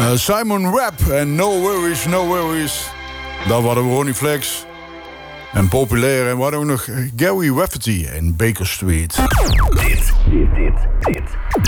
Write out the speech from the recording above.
Simon Rapp en No Worries, No Worries. Dat waren we Ronnie Flex. En populair. En we hadden ook nog Gary Rafferty en Baker Street. Dit